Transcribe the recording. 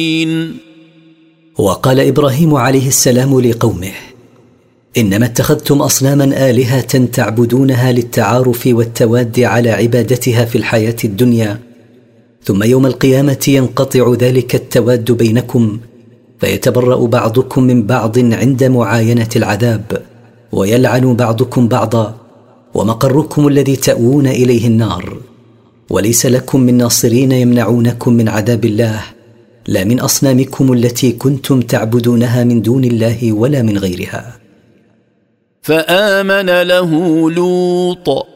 وقال إبراهيم عليه السلام لقومه: إنما اتخذتم أصناما آلهة تعبدونها للتعارف والتواد على عبادتها في الحياة الدنيا، ثم يوم القيامة ينقطع ذلك التواد بينكم، فيتبرأ بعضكم من بعض عند معاينة العذاب، ويلعن بعضكم بعضا، ومقركم الذي تأوون إليه النار، وليس لكم من ناصرين يمنعونكم من عذاب الله، لا من أصنامكم التي كنتم تعبدونها من دون الله ولا من غيرها. فآمن له لوط